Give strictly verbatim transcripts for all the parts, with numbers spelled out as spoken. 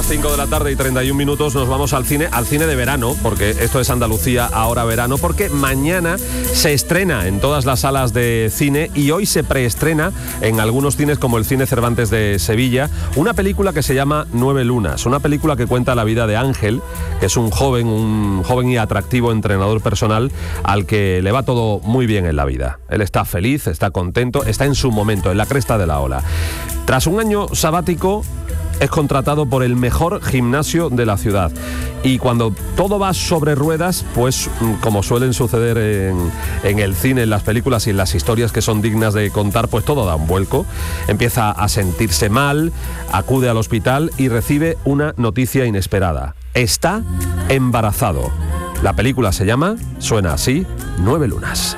las cinco de la tarde y treinta y un minutos nos vamos al cine, al cine de verano, porque esto es Andalucía ahora verano, porque mañana se estrena en todas las salas de cine y hoy se preestrena en algunos cines como el Cine Cervantes de Sevilla, una película que se llama Nueve Lunas, una película que cuenta la vida de Ángel, que es un joven, un joven y atractivo entrenador personal al que le va todo muy bien en la vida. Él está feliz, está contento, está en su momento, en la cresta de la ola. Tras un año sabático, es contratado por el mejor gimnasio de la ciudad. Y cuando todo va sobre ruedas, pues como suelen suceder en, en el cine, en las películas y en las historias que son dignas de contar, pues todo da un vuelco. Empieza a sentirse mal, acude al hospital y recibe una noticia inesperada. Está embarazado. La película se llama, suena así, Nueve Lunas.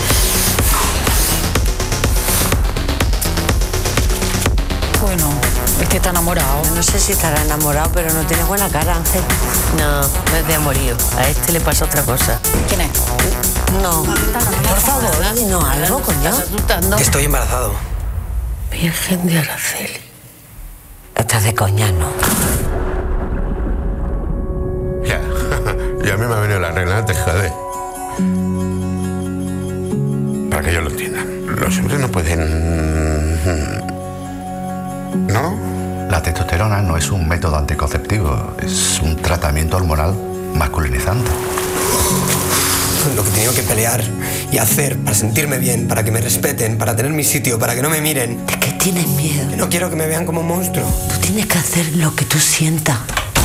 Bueno, es que está enamorado. No sé si estará enamorado, pero no tiene buena cara, Ángel. No, no es de amorío. A este le pasa otra cosa. ¿Quién es? No. Por favor, dinos algo, coño. Estoy embarazado. Virgen de Araceli. Estás de coña, ¿no? Ya, y a mí me ha venido la regla, te jode. Para que ellos lo entiendan. Los hombres no pueden... ¿No? La testosterona no es un método anticonceptivo, es un tratamiento hormonal masculinizante. Lo que he tenido que pelear y hacer para sentirme bien, para que me respeten, para tener mi sitio, para que no me miren. ¿De qué tienes miedo? Que no quiero que me vean como un monstruo. Tú tienes que hacer lo que tú sientas.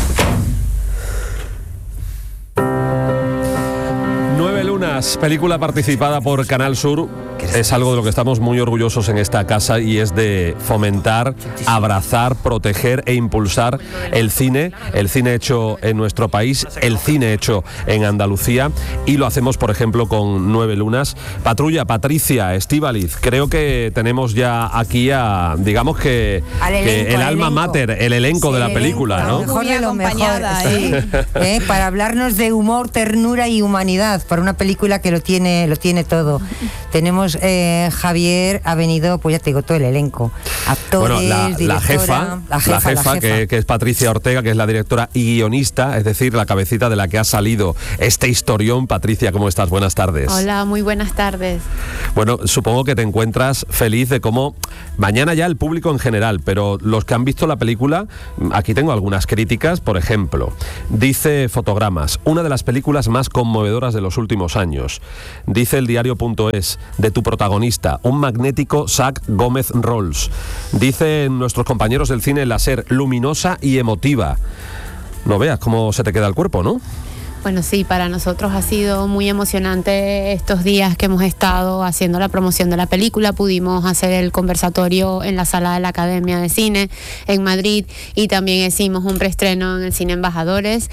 Nueve Lunas, película participada por Canal Sur. Es algo de lo que estamos muy orgullosos en esta casa y es de fomentar, abrazar, proteger e impulsar el cine, el cine hecho en nuestro país, el cine hecho en Andalucía, y lo hacemos, por ejemplo, con Nueve Lunas. Patrulla, Patricia, Estíbaliz, creo que tenemos ya aquí a, digamos que, elenco, que el alma elenco. mater, el elenco Sí, de la elenco, película, ¿no? Lo mejor de lo mejor, ¿eh? ¿eh? Para hablarnos de humor, ternura y humanidad, para una película que lo tiene, lo tiene todo. Tenemos Eh, Javier, ha venido, pues ya te digo, todo el elenco. Actores, bueno, la, directora, la jefa, la jefa, la jefa, la jefa. Que, que es Patricia Ortega, que es la directora y guionista, es decir, la cabecita de la que ha salido este historión. Patricia, ¿cómo estás? Buenas tardes. Hola, muy buenas tardes. Bueno, supongo que te encuentras feliz de cómo mañana ya el público en general, pero los que han visto la película, aquí tengo algunas críticas. Por ejemplo, dice Fotogramas, una de las películas más conmovedoras de los últimos años. Dice el diario.es, de tu protagonista, un magnético Zach Gómez Rolls. Dicen nuestros compañeros del cine La Ser, luminosa y emotiva. No veas cómo se te queda el cuerpo, ¿no? Bueno, sí, para nosotros ha sido muy emocionante estos días que hemos estado haciendo la promoción de la película. Pudimos hacer el conversatorio en la sala de la Academia de Cine en Madrid y también hicimos un preestreno en el Cine Embajadores,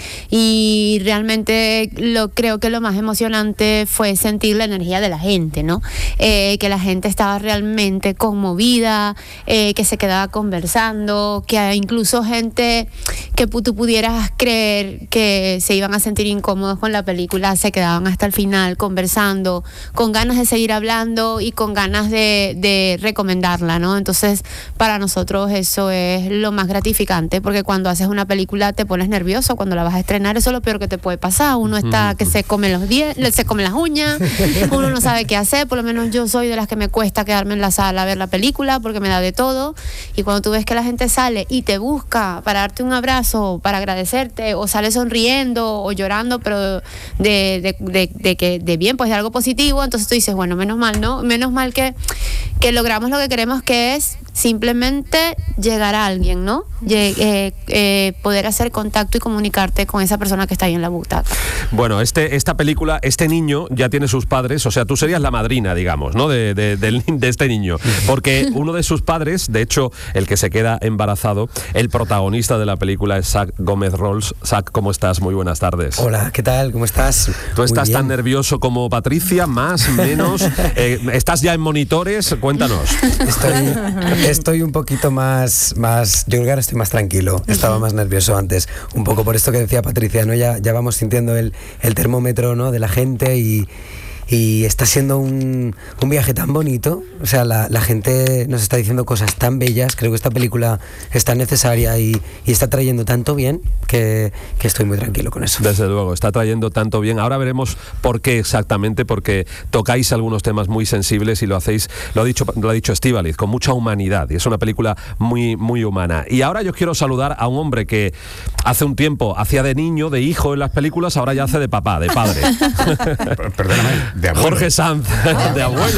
y realmente lo, creo que lo más emocionante fue sentir la energía de la gente, ¿no? Eh, que la gente estaba realmente conmovida, eh, que se quedaba conversando, que incluso gente que tú pudieras creer que se iban a sentir incómodos con la película, se quedaban hasta el final conversando, con ganas de seguir hablando y con ganas de, de recomendarla, ¿no? Entonces, para nosotros eso es lo más gratificante, porque cuando haces una película te pones nervioso cuando la vas a estrenar. Eso es lo peor que te puede pasar. Uno está que se come los dientes, se come las uñas, uno no sabe qué hacer. Por lo menos yo soy de las que me cuesta quedarme en la sala a ver la película porque me da de todo, y cuando tú ves que la gente sale y te busca para darte un abrazo, para agradecerte, o sale sonriendo o llorando, pero de, de, de, de que de bien, pues de algo positivo, entonces tú dices, bueno, menos mal, ¿no? Menos mal que, que logramos lo que queremos, que es simplemente llegar a alguien, ¿no? Lleg- eh, eh, poder hacer contacto y comunicarte con esa persona que está ahí en la butaca. Bueno, este, esta película, este niño ya tiene sus padres, o sea, tú serías la madrina, digamos, ¿no? De, de, de, de este niño, porque uno de sus padres, de hecho, el que se queda embarazado, el protagonista de la película es Zach Gómez Rolls. Zach, ¿cómo estás? Muy buenas tardes. Hola, ¿qué tal? ¿Cómo estás? ¿Tú Muy estás bien. tan nervioso como Patricia? ¿Más? ¿Menos? Eh, ¿Estás ya en monitores? Cuéntanos. Estoy, estoy un poquito más, más, yo creo que ahora estoy más tranquilo. Estaba más nervioso antes, un poco por esto que decía Patricia, ¿no? Ya, ya vamos sintiendo el, el termómetro, ¿no? De la gente y, y está siendo un, un viaje tan bonito. O sea, la, la gente nos está diciendo cosas tan bellas. Creo que esta película es tan necesaria y, y está trayendo tanto bien que, que estoy muy tranquilo con eso. Desde luego, está trayendo tanto bien. Ahora veremos por qué exactamente, porque tocáis algunos temas muy sensibles y lo hacéis, lo ha dicho, lo ha dicho Estíbaliz, con mucha humanidad, y es una película muy, muy humana. Y ahora yo quiero saludar a un hombre que hace un tiempo hacía de niño, de hijo en las películas, ahora ya hace de papá, de padre. Perdóname, de abuelo. Jorge Sanz, de abuelo.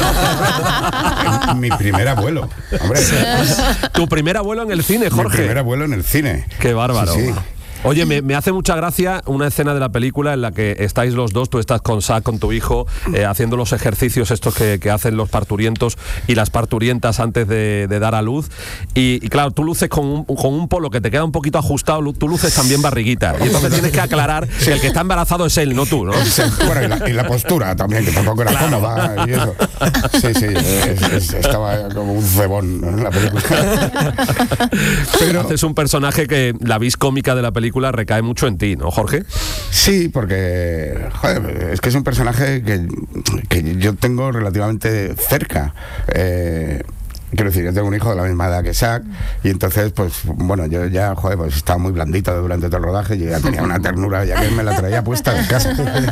Mi primer abuelo, hombre. Tu primer abuelo en el cine, Jorge. Mi primer abuelo en el cine. Qué bárbaro. Sí, sí. Oye, me, me hace mucha gracia una escena de la película en la que estáis los dos, tú estás con Sac, con tu hijo, eh, haciendo los ejercicios estos que, que hacen los parturientos y las parturientas antes de, de dar a luz. Y, y claro, tú luces con un, con un polo que te queda un poquito ajustado, tú luces también barriguita. Y entonces tienes que aclarar que el que está embarazado es él, no tú, ¿no? Sí, bueno, y la, y la postura también, que tampoco era Claro. cómoda y eso. Sí, sí, es, es, estaba como un cebón en la película. Pero haces un personaje que la vis cómica de la película recae mucho en ti, ¿no, Jorge? Sí, porque joder, es que es un personaje que, que yo tengo relativamente cerca. Eh, Quiero decir, yo tengo un hijo de la misma edad que Sac, y entonces, pues, bueno, yo ya, joder, pues estaba muy blandito durante todo el rodaje, y ya tenía una ternura, ya que me la traía puesta de casa.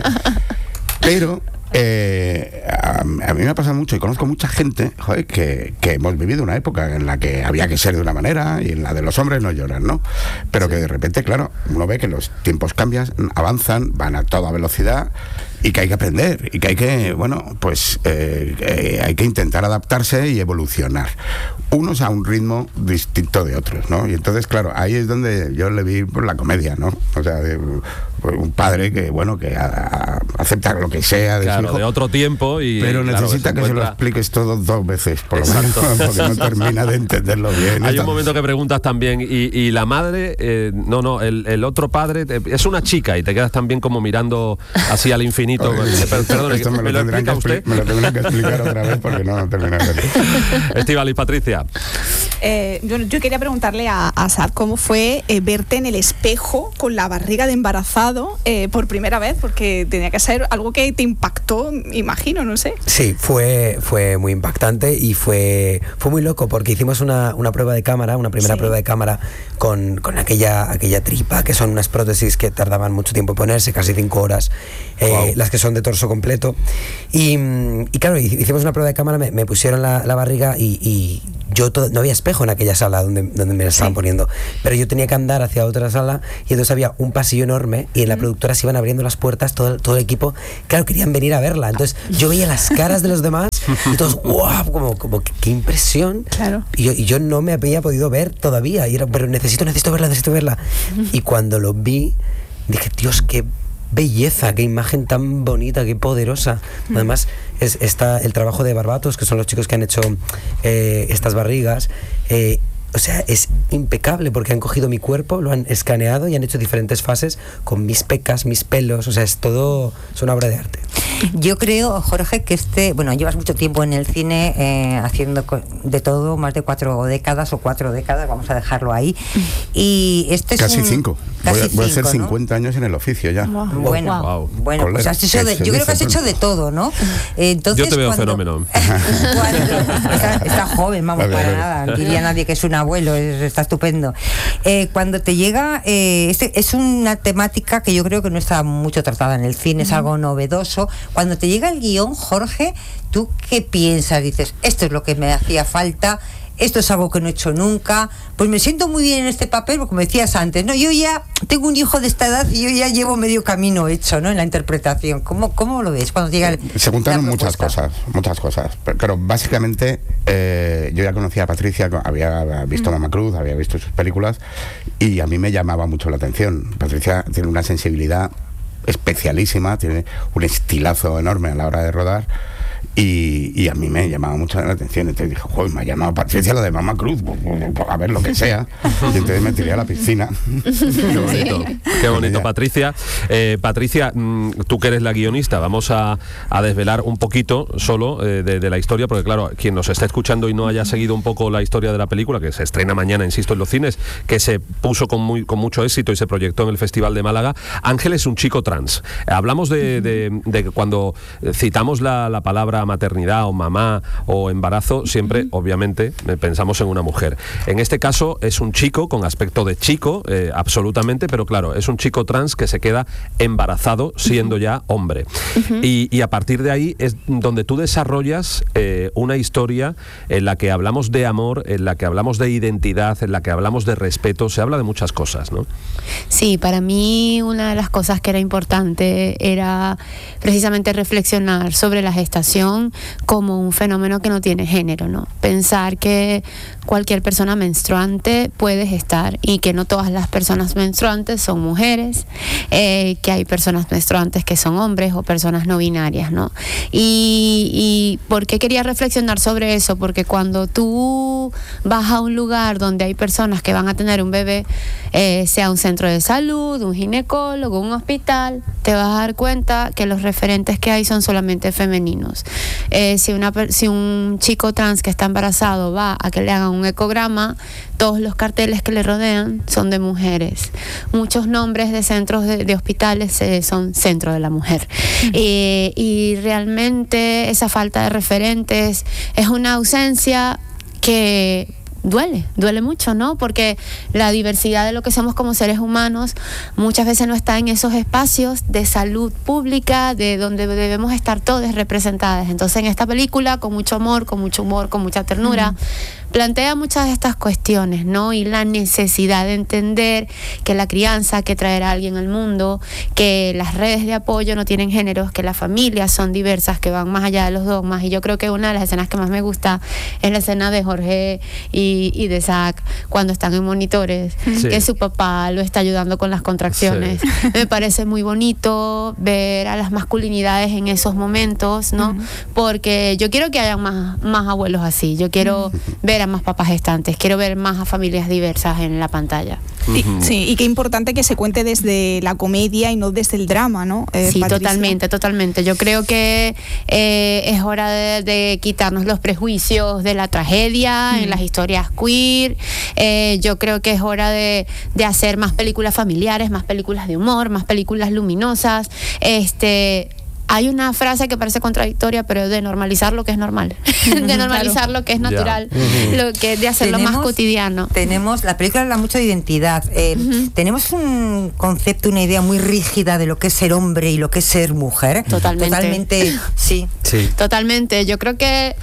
Pero eh, a, a mí me ha pasado mucho, y conozco mucha gente, joder, que, que hemos vivido una época en la que había que ser de una manera, y en la de los hombres no lloran, ¿no? Pero que de repente, claro, uno ve que los tiempos cambian, avanzan, van a toda velocidad, y que hay que aprender, y que hay que, bueno, pues eh, eh, hay que intentar adaptarse y evolucionar. Unos a un ritmo distinto de otros, ¿no? Y entonces, claro, ahí es donde yo le vi pues, la comedia, ¿no? O sea, de, pues, un padre que, bueno, que a, a, acepta lo que sea de claro, su hijo, de otro tiempo y pero claro, necesita se que se lo encuentra... expliques todo dos veces, por lo menos, Exacto. porque no termina de entenderlo bien. Hay Esta- un momento que preguntas también, y, y la madre, eh, no, no, el, el otro padre, eh, es una chica, y te quedas también como mirando así al infinito. Oye, Perdón, esto me ¿me lo, lo tendrán que explica usted? expli- me lo tendrán que explicar otra vez porque no, no termina de verlo. Estíbaliz, Patricia. Eh, yo, yo quería preguntarle a, a Sac cómo fue eh, verte en el espejo con la barriga de embarazado eh, por primera vez, porque tenía que ser algo que te impactó, imagino, no sé. Sí, fue, fue muy impactante y fue, fue muy loco porque hicimos una, una prueba de cámara, una primera Sí. prueba de cámara con, con aquella, aquella tripa, que son unas prótesis que tardaban mucho tiempo en ponerse, casi cinco horas, eh, Wow. las que son de torso completo. Y, y claro, hicimos una prueba de cámara, me, me pusieron la, la barriga y, y yo todo, no había espejo en aquella sala donde, donde me la estaban Sí. poniendo, pero yo tenía que andar hacia otra sala y entonces había un pasillo enorme y en la productora se iban abriendo las puertas, todo, todo el equipo, claro, querían venir a verla, entonces yo veía las caras de los demás y todos, wow, como, como qué, qué impresión. Claro. Y yo, y yo no me había podido ver todavía, y era, pero necesito, necesito verla, necesito verla. Y cuando lo vi, dije, Dios, qué belleza, qué imagen tan bonita, qué poderosa. Además, es, está el trabajo de Barbatos, que son los chicos que han hecho eh, estas barrigas. Eh, o sea, es impecable porque han cogido mi cuerpo, lo han escaneado y han hecho diferentes fases con mis pecas, mis pelos. O sea, es todo, es una obra de arte. Yo creo, Jorge, que este, bueno, llevas mucho tiempo en el cine eh, haciendo co- de todo, más de cuatro décadas o cuatro décadas, vamos a dejarlo ahí. Y este es Casi un- cinco. Casi voy, a, voy a hacer cinco, ¿no? cincuenta años en el oficio ya. Bueno, Wow. bueno, pues Colera, has hecho de- que se yo creo que has dice hecho de todo, ¿no? Entonces, Yo te veo cuando- fenómeno. cuando- está, está joven, vamos, Vale, para vale. nada. No diría nadie que es un abuelo, es- está estupendo. Eh, cuando te llega, eh, este, es una temática que yo creo que no está mucho tratada en el cine, es algo novedoso. Cuando te llega el guión, Jorge, ¿tú qué piensas? Dices, esto es lo que me hacía falta. Esto es algo que no he hecho nunca, pues me siento muy bien en este papel, porque como decías antes, ¿no? Yo ya tengo un hijo de esta edad y yo ya llevo medio camino hecho, ¿no? En la interpretación. ¿Cómo, cómo lo ves cuando llega el, Se juntaron la muchas propuesta? cosas, muchas cosas. Pero, pero básicamente eh, yo ya conocía a Patricia, había visto Mamá Cruz, había visto sus películas y a mí me llamaba mucho la atención. Patricia tiene una sensibilidad especialísima, tiene un estilazo enorme a la hora de rodar. Y, y a mí me llamaba mucho la atención. Entonces dije, joder, me ha llamado Patricia la de Mamá Cruz, pues, pues, pues, a ver lo que sea. Y entonces me tiré a la piscina. Qué bonito, qué bonito, Patricia. Eh, Patricia, tú que eres la guionista, vamos a, a desvelar un poquito solo eh, de, de la historia, porque claro, quien nos está escuchando y no haya seguido un poco la historia de la película, que se estrena mañana, insisto, en los cines, que se puso con, muy, con mucho éxito y se proyectó en el Festival de Málaga. Ángel es un chico trans. Hablamos de, de, de que cuando citamos la, la palabra maternidad o mamá o embarazo, siempre, obviamente, pensamos en una mujer. En este caso es un chico con aspecto de chico, eh, absolutamente, pero claro, es un chico trans que se queda embarazado siendo ya hombre. Uh-huh. y, y a partir de ahí es donde tú desarrollas eh, una historia en la que hablamos de amor, en la que hablamos de identidad, en la que hablamos de respeto, se habla de muchas cosas, ¿no? Sí, para mí una de las cosas que era importante era precisamente reflexionar sobre la gestación como un fenómeno que no tiene género, ¿no? Pensar que cualquier persona menstruante puede gestar y que no todas las personas menstruantes son mujeres, eh, que hay personas menstruantes que son hombres o personas no binarias, ¿no? Y, y ¿por qué quería reflexionar sobre eso? Porque cuando tú vas a un lugar donde hay personas que van a tener un bebé, eh, sea un centro de salud, un ginecólogo, un hospital, te vas a dar cuenta que los referentes que hay son solamente femeninos. Eh, si, una, si un chico trans que está embarazado va a que le hagan un ecograma, todos los carteles que le rodean son de mujeres. Muchos nombres de centros de, de hospitales eh, son centro de la mujer. Uh-huh. eh, y realmente esa falta de referentes es una ausencia que duele, duele mucho, ¿no? Porque la diversidad de lo que somos como seres humanos muchas veces no está en esos espacios de salud pública, de donde debemos estar todas representadas. Entonces, en esta película, con mucho amor, con mucho humor, con mucha ternura, mm. plantea muchas de estas cuestiones, ¿no? Y la necesidad de entender que la crianza que traerá a alguien al mundo, que las redes de apoyo no tienen géneros, que las familias son diversas, que van más allá de los dogmas. Y yo creo que una de las escenas que más me gusta es la escena de Jorge y y de Zach cuando están en monitores, sí. que su papá lo está ayudando con las contracciones. Sí. Me parece muy bonito ver a las masculinidades en esos momentos, ¿no? Uh-huh. Porque yo quiero que haya más, más abuelos así, yo quiero uh-huh. ver a más papás gestantes, quiero ver más a familias diversas en la pantalla. Uh-huh. Y, sí, y qué importante que se cuente desde la comedia y no desde el drama, ¿no? Eh, sí, Patricia. totalmente, totalmente. Yo creo que eh, es hora de, de quitarnos los prejuicios de la tragedia uh-huh. en las historias queer. Eh, yo creo que es hora de, de hacer más películas familiares, más películas de humor, más películas luminosas. Este... Hay una frase que parece contradictoria, pero de normalizar lo que es normal, de normalizar claro. lo que es natural, yeah. lo que de hacerlo tenemos, más cotidiano. Tenemos, la película habla mucho de identidad. Eh, uh-huh. Tenemos un concepto, una idea muy rígida de lo que es ser hombre y lo que es ser mujer. Totalmente. Totalmente, sí. sí. Totalmente. Yo creo que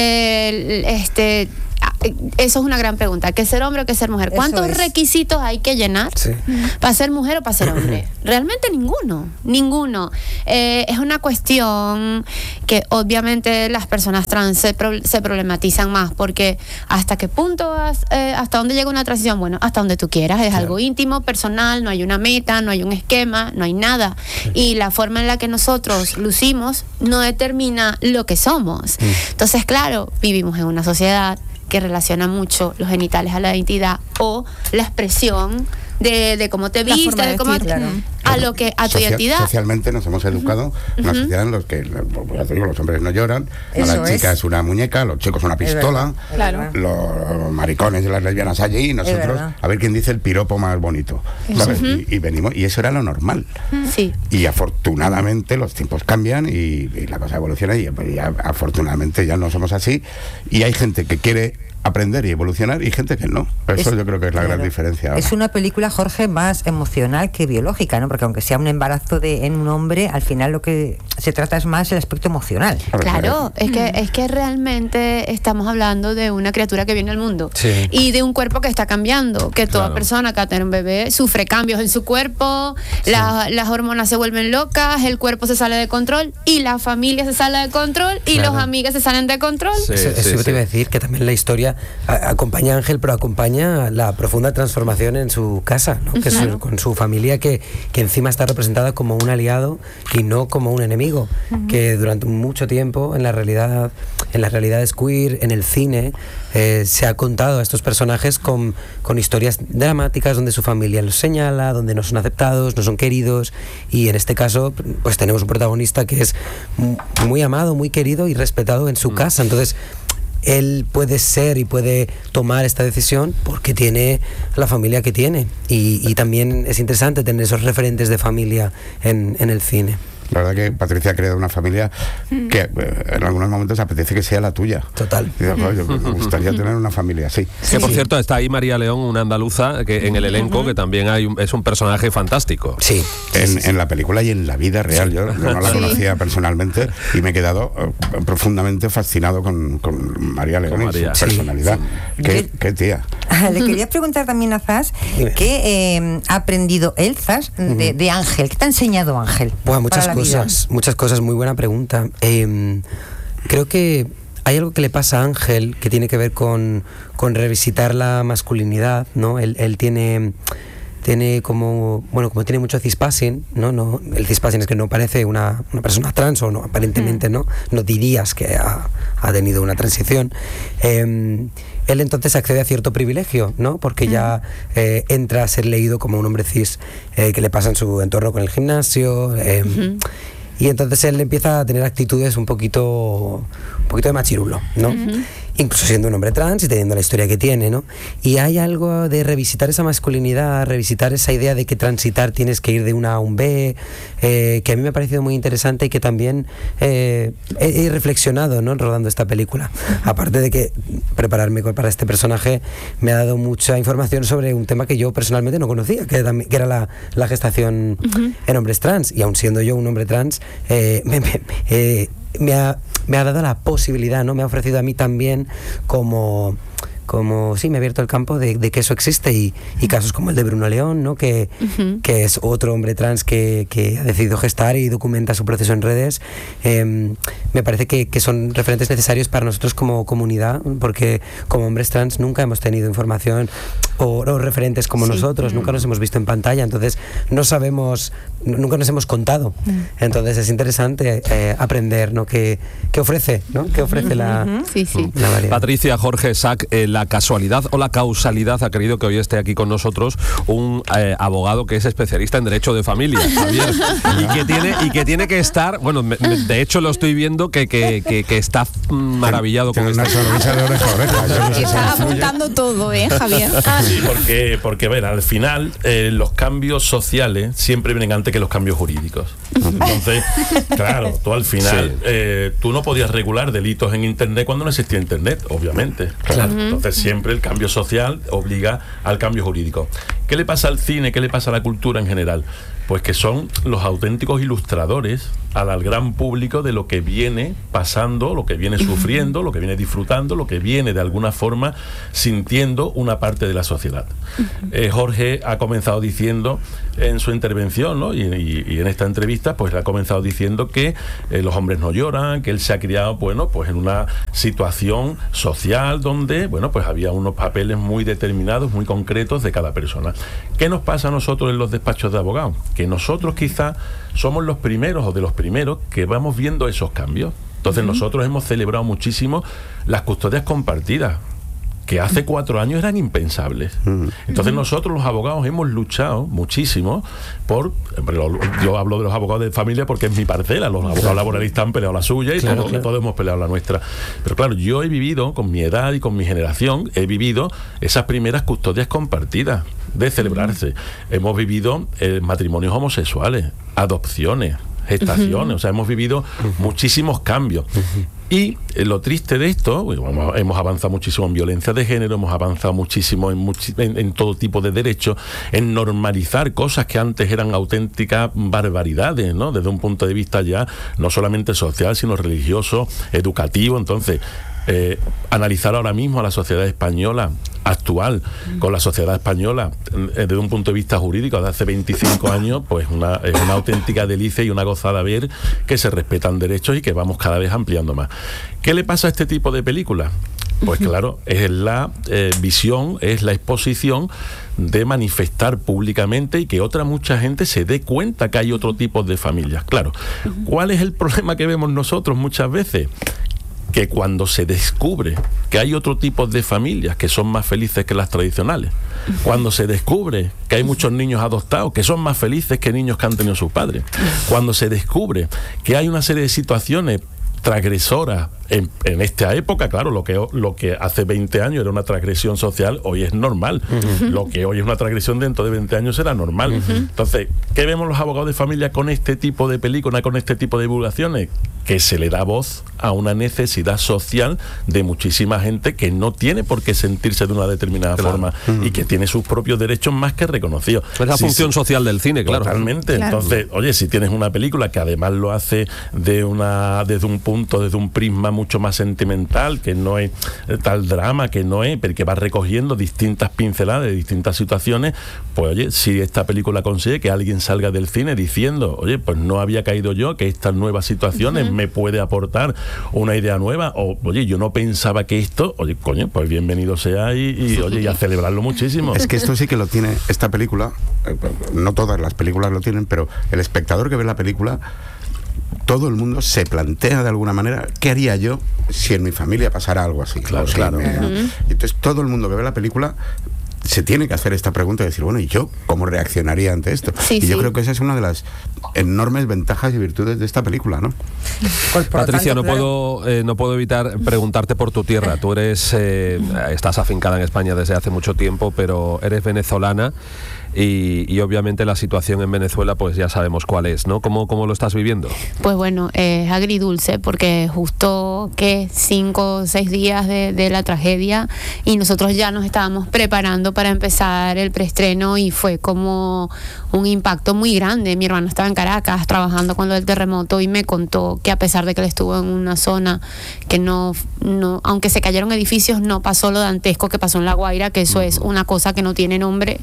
eh, este... eso es una gran pregunta. ¿Qué es ser hombre o qué es ser mujer? ¿Cuántos es. requisitos hay que llenar sí. para ser mujer o para ser hombre? Realmente ninguno, ninguno. Eh, es una cuestión que obviamente las personas trans se, pro, se problematizan más, porque hasta qué punto, has, eh, hasta dónde llega una transición, bueno, hasta donde tú quieras, es claro. algo íntimo, personal, no hay una meta, no hay un esquema, no hay nada. Sí. Y la forma en la que nosotros lucimos no determina lo que somos. Sí. Entonces, claro, vivimos en una sociedad que relaciona mucho los genitales a la identidad o la expresión de, de cómo te vistes, de, de cómo vestir, claro. a lo que a tu Social, identidad. Socialmente nos hemos educado uh-huh. en una sociedad en la que ya te digo, los hombres no lloran, a la chica es. es una muñeca, los chicos una pistola, claro. los maricones y las lesbianas allí, y nosotros a ver quién dice el piropo más bonito, ¿sabes? Uh-huh. y, y venimos y eso era lo normal. Sí. Y afortunadamente los tiempos cambian y, y la cosa evoluciona y, y ya, afortunadamente ya no somos así y hay gente que quiere aprender y evolucionar y gente que no. Eso es, yo creo que es la claro, gran diferencia. Ahora. Es una película, Jorge, más emocional que biológica, ¿no? Porque aunque sea un embarazo de, en un hombre, al final lo que se trata es más el aspecto emocional. Claro, es que, es que realmente estamos hablando de una criatura que viene al mundo sí. y de un cuerpo que está cambiando, que toda claro. persona que va a tener un bebé sufre cambios en su cuerpo, sí. la, las hormonas se vuelven locas, el cuerpo se sale de control y la familia se sale de control y claro. los amigos se salen de control. Sí, eso, eso sí, te iba a decir, que también la historia familia a, acompaña a Ángel, pero acompaña la profunda transformación en su casa, ¿no? Que Claro. es con su familia que, que encima está representada como un aliado y no como un enemigo, uh-huh. que durante mucho tiempo en la realidad, en las realidades queer, en el cine, eh, se ha contado a estos personajes con, con historias dramáticas donde su familia los señala, donde no son aceptados, no son queridos, y en este caso pues tenemos un protagonista que es muy amado, muy querido y respetado en su casa. Entonces él puede ser y puede tomar esta decisión porque tiene la familia que tiene, y, y también es interesante tener esos referentes de familia en, en el cine. La verdad que Patricia ha creado una familia que eh, en algunos momentos apetece que sea la tuya. Total. Y digo, "Joder, me gustaría tener una familia así". Que por cierto está ahí María León, una andaluza que en el elenco, que también hay un, es un personaje fantástico. Sí. En, en la película y en la vida real. Yo, yo no la Sí. conocía personalmente y me he quedado eh, profundamente fascinado con, con María León Con y María. su personalidad. Sí. ¿Qué, Yo- qué tía? Le quería preguntar también a Zas Dime. qué eh, ha aprendido él, Zas, de, de Ángel. ¿Qué te ha enseñado Ángel? Bueno, muchas para la vida? cosas, muchas cosas, muy buena pregunta. Eh, creo que hay algo que le pasa a Ángel que tiene que ver con, con revisitar la masculinidad, ¿no? Él, él tiene... tiene como, bueno, como tiene mucho cispassing, ¿no? No, el cispassing es que no parece una, una persona trans, o no, aparentemente no, no dirías que ha, ha tenido una transición. Eh, él entonces accede a cierto privilegio, ¿no? Porque ya eh, entra a ser leído como un hombre cis, eh, que le pasa en su entorno con el gimnasio, eh, Ujú. y entonces él empieza a tener actitudes un poquito, un poquito de machirulo, ¿no? Ujú. Incluso siendo un hombre trans y teniendo la historia que tiene, ¿no? Y hay algo de revisitar esa masculinidad, revisitar esa idea de que transitar tienes que ir de una a un B, eh, que a mí me ha parecido muy interesante y que también eh, he, he reflexionado, ¿no? Rodando esta película. Aparte de que prepararme para este personaje me ha dado mucha información sobre un tema que yo personalmente no conocía, que era, que era la, la gestación Ujú. en hombres trans. Y aun siendo yo un hombre trans, eh, me, me- eh, me ha, me ha dado la posibilidad, ¿no? Me ha ofrecido a mí también como... como sí, me ha abierto el campo de, de que eso existe, y, y casos como el de Bruno León, ¿no? Que, Ujú. que es otro hombre trans que, que ha decidido gestar y documenta su proceso en redes. Eh, me parece que, que son referentes necesarios para nosotros como comunidad, porque como hombres trans nunca hemos tenido información o, o referentes como Sí. nosotros, Mm. nunca nos hemos visto en pantalla, entonces no sabemos, n- nunca nos hemos contado. Entonces es interesante eh, aprender, ¿no? ¿Qué, qué ofrece, ¿no? ¿Qué ofrece la, Sí, sí. la variedad? Patricia, Jorge, Sac, eh, la casualidad o la causalidad ha querido que hoy esté aquí con nosotros un eh, abogado que es especialista en derecho de familia, Javier, y que tiene y que tiene que estar, bueno, me- me- de hecho lo estoy viendo que, que, que, que está mm, maravillado con Tiene una esta sonrisa de oreja a oreja. Yo no sé si Estás influye. apuntando todo, ¿eh, Javier? Sí, porque, porque a ver, al final eh, los cambios sociales siempre vienen antes que los cambios jurídicos. Entonces, claro, tú al final, Sí. eh, tú no podías regular delitos en Internet cuando no existía Internet, obviamente. Claro. Entonces siempre el cambio social obliga al cambio jurídico. ¿Qué le pasa al cine? ¿Qué le pasa a la cultura en general? Pues que son los auténticos ilustradores al, al gran público de lo que viene pasando, lo que viene sufriendo, lo que viene disfrutando, lo que viene de alguna forma sintiendo una parte de la sociedad. Eh, Jorge ha comenzado diciendo en su intervención, ¿no? y, y- y en esta entrevista, pues ha comenzado diciendo que eh, los hombres no lloran, que él se ha criado, bueno, pues en una situación social donde, bueno, pues había unos papeles muy determinados, muy concretos de cada persona. ¿Qué nos pasa a nosotros en los despachos de abogados? Que nosotros quizá somos los primeros o de los primeros que vamos viendo esos cambios. Entonces nosotros hemos celebrado muchísimo las custodias compartidas, que hace cuatro años eran impensables. Entonces nosotros los abogados hemos luchado muchísimo por, hombre, lo- yo hablo de los abogados de familia porque es mi parcela, los abogados laboralistas han peleado la suya y Claro, todos, claro. todos hemos peleado la nuestra. Pero claro, yo he vivido, con mi edad y con mi generación, he vivido esas primeras custodias compartidas de celebrarse. Hemos vivido eh, matrimonios homosexuales, adopciones, gestaciones, o sea, hemos vivido muchísimos cambios. Y eh, lo triste de esto, bueno, hemos, hemos avanzado muchísimo en violencia de género, hemos avanzado muchísimo en, muchi- en, en todo tipo de derechos, en normalizar cosas que antes eran auténticas barbaridades, ¿no? Desde un punto de vista ya no solamente social, sino religioso, educativo. Entonces, eh, analizar ahora mismo a la sociedad española actual con la sociedad española eh, desde un punto de vista jurídico de hace veinticinco años, pues una, es una auténtica delicia y una gozada ver que se respetan derechos y que vamos cada vez ampliando más. ¿Qué le pasa a este tipo de películas? Pues claro, es la eh, visión, es la exposición de manifestar públicamente y que otra mucha gente se dé cuenta que hay otro tipo de familias. Claro, ¿cuál es el problema que vemos nosotros muchas veces? Que cuando se descubre que hay otro tipo de familias que son más felices que las tradicionales, cuando se descubre que hay muchos niños adoptados que son más felices que niños que han tenido sus padres, cuando se descubre que hay una serie de situaciones transgresoras en, en esta época, claro, lo que, lo que hace veinte años era una transgresión social, hoy es normal. Uh-huh. Lo que hoy es una transgresión dentro de veinte años será normal. Uh-huh. Entonces, ¿qué vemos los abogados de familia con este tipo de películas, con este tipo de divulgaciones? Que se le da voz a una necesidad social de muchísima gente que no tiene por qué sentirse de una determinada claro. forma uh-huh. y que tiene sus propios derechos más que reconocidos. Es la sí, función sí, social del cine, claro. Totalmente. Claro. Entonces, oye, si tienes una película que además lo hace de una desde un punto, desde un prisma mucho más sentimental, que no es tal drama, que no es, pero que va recogiendo distintas pinceladas de distintas situaciones, pues oye, si esta película consigue que alguien salga del cine diciendo, oye, pues no había caído yo, que estas nuevas situaciones uh-huh. me puede aportar una idea nueva, o oye, yo no pensaba que esto, oye, coño, pues bienvenido sea y, y oye, y a celebrarlo muchísimo. Es que esto sí que lo tiene esta película, no todas las películas lo tienen, pero el espectador que ve la película, todo el mundo se plantea de alguna manera, ¿qué haría yo si en mi familia pasara algo así? Claro, si claro. Me, uh-huh. Entonces todo el mundo que ve la película se tiene que hacer esta pregunta y decir, bueno, ¿y yo cómo reaccionaría ante esto? Sí, y yo sí. creo que esa es una de las enormes ventajas y virtudes de esta película, ¿no? Pues, Patricia, tanto, no puedo eh, no puedo evitar preguntarte por tu tierra. Tú eres eh, estás afincada en España desde hace mucho tiempo, pero eres venezolana. Y, y obviamente la situación en Venezuela pues ya sabemos cuál es, ¿no? ¿Cómo, cómo lo estás viviendo? Pues bueno, es agridulce porque justo que cinco o seis días de, de la tragedia y nosotros ya nos estábamos preparando para empezar el preestreno y fue como un impacto muy grande. Mi hermano estaba en Caracas trabajando con lo del terremoto y me contó que a pesar de que él estuvo en una zona que no, no aunque se cayeron edificios, no pasó lo dantesco que pasó en La Guaira, que eso es una cosa que no tiene nombre.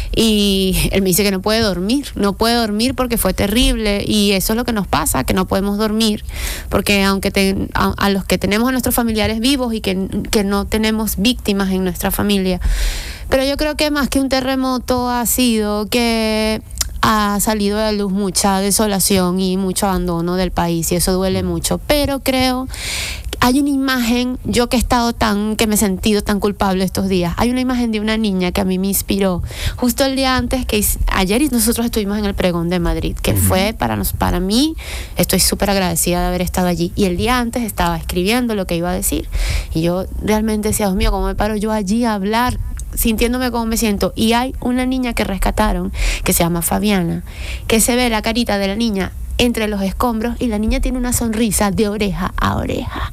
Y Y él me dice que no puede dormir, no puede dormir porque fue terrible y eso es lo que nos pasa, que no podemos dormir, porque aunque te, a, a los que tenemos a nuestros familiares vivos y que, que no tenemos víctimas en nuestra familia, pero yo creo que más que un terremoto ha sido que ha salido a la luz mucha desolación y mucho abandono del país y eso duele mucho, pero creo hay una imagen, yo que he estado tan, que me he sentido tan culpable estos días, hay una imagen de una niña que a mí me inspiró justo el día antes, que ayer nosotros estuvimos en el pregón de Madrid, que uh-huh. fue para, nos, para mí, estoy súper agradecida de haber estado allí, y el día antes estaba escribiendo lo que iba a decir, y yo realmente decía, Dios mío, ¿cómo me paro yo allí a hablar? Sintiéndome como me siento, y hay una niña que rescataron, que se llama Fabiana, que se ve la carita de la niña entre los escombros y la niña tiene una sonrisa de oreja a oreja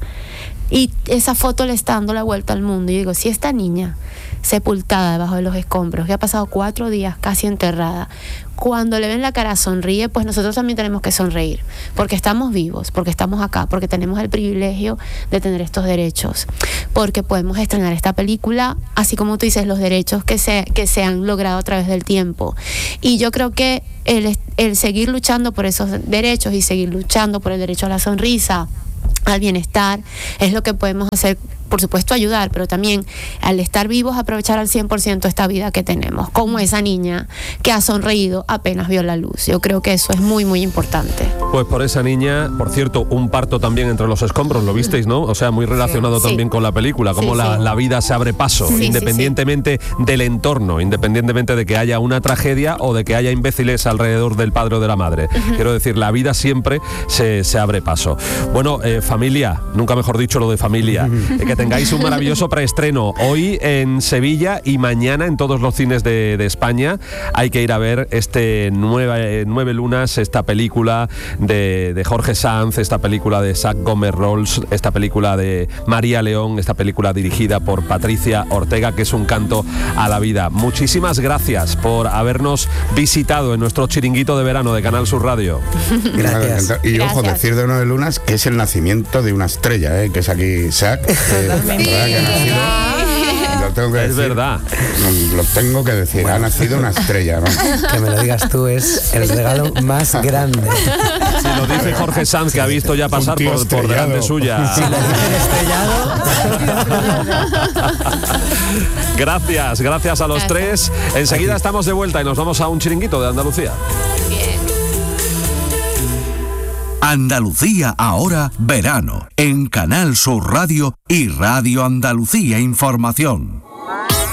y esa foto le está dando la vuelta al mundo y digo, si esta niña sepultada debajo de los escombros que ha pasado cuatro días casi enterrada, cuando le ven la cara sonríe, pues nosotros también tenemos que sonreír porque estamos vivos, porque estamos acá, porque tenemos el privilegio de tener estos derechos, porque podemos estrenar esta película, así como tú dices, los derechos que se, que se han logrado a través del tiempo. Y yo creo que el, el seguir luchando por esos derechos y seguir luchando por el derecho a la sonrisa, al bienestar, es lo que podemos hacer, por supuesto ayudar, pero también al estar vivos aprovechar al cien por ciento esta vida que tenemos, como esa niña que ha sonreído apenas vio la luz. Yo creo que eso es muy muy importante. Pues por esa niña, por cierto, un parto también entre los escombros, lo visteis, ¿no? O sea, muy relacionado sí. también con la película, cómo sí, la, sí. la vida se abre paso, sí, independientemente sí, sí. del entorno, independientemente de que haya una tragedia o de que haya imbéciles alrededor del padre o de la madre. Uh-huh. Quiero decir, la vida siempre se, se abre paso. Bueno, eh, familia, nunca mejor dicho lo de familia, uh-huh. eh, que tengáis un maravilloso preestreno hoy en Sevilla y mañana en todos los cines de, de España. Hay que ir a ver este nueve, nueve lunas, esta película de, de Jorge Sanz, esta película de Zach Gómez Rolls, esta película de María León, esta película dirigida por Patricia Ortega, que es un canto a la vida. Muchísimas gracias por habernos visitado en nuestro chiringuito de verano de Canal Sur Radio. Gracias. Y ojo, Gracias. decir de nueve lunas que es el nacimiento de una estrella, ¿eh? Que es aquí Zach. Eh, Sí. ¿verdad? Que ha nacido. lo tengo que Es decir. verdad. Lo tengo que decir. Ha nacido una estrella, ¿no? Que me lo digas tú es el regalo más grande. Si lo dice Jorge Sanz, que ha visto ya pasar tío por, por delante estrellado. suya. Si lo dicen estrellado. Gracias, gracias a los Gracias. tres. Enseguida estamos de vuelta y nos vamos a un chiringuito de Andalucía. Andalucía ahora verano en Canal Sur Radio y Radio Andalucía Información.